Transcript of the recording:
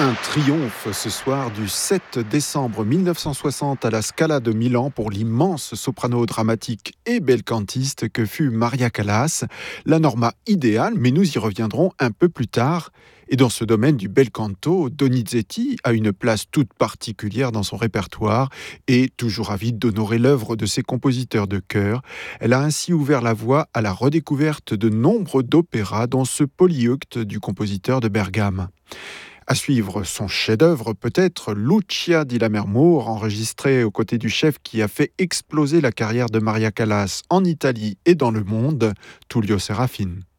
Un triomphe ce soir du 7 décembre 1960 à la Scala de Milan pour l'immense soprano dramatique et belcantiste que fut Maria Callas. La norma idéale, mais nous y reviendrons un peu plus tard. Et dans ce domaine du bel canto, Donizetti a une place toute particulière dans son répertoire et toujours avide d'honorer l'œuvre de ses compositeurs de chœur. Elle a ainsi ouvert la voie à la redécouverte de nombre d'opéras, dont ce Polyeucte du compositeur de Bergame. À suivre son chef-d'œuvre, peut-être Lucia di Lammermoor, enregistré aux côtés du chef qui a fait exploser la carrière de Maria Callas en Italie et dans le monde, Tullio Serafin.